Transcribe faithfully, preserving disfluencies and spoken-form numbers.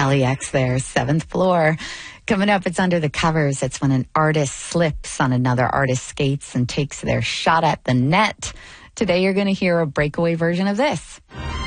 L E X there, seventh floor. Coming up, it's Under the Covers. It's when an artist slips on another artist's skates and takes their shot at the net. Today, you're going to hear a breakaway version of this.